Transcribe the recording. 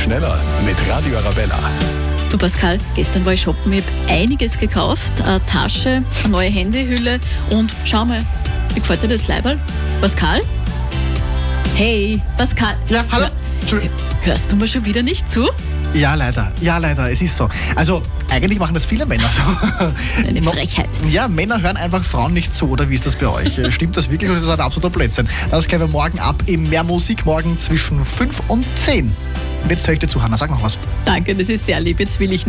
schneller mit Radio Arabella. Du Pascal, gestern war ich shoppen, ich habe einiges gekauft. Eine Tasche, eine neue Handyhülle und schau mal, wie gefällt dir das Leiberl? Pascal? Hey, Pascal. Ja, hallo. Entschuldigung. Hörst du mir schon wieder nicht zu? Ja, leider, es ist so. Also, eigentlich machen das viele Männer so. Eine Frechheit. Ja, Männer hören einfach Frauen nicht zu, oder wie ist das bei euch? Stimmt das wirklich oder ist das ein absoluter Blödsinn? Das klären wir morgen ab im Mehr Musik, morgen zwischen 5 und 10. Und jetzt höre ich dir zu, Hanna, sag noch was. Danke, das ist sehr lieb, jetzt will ich nicht.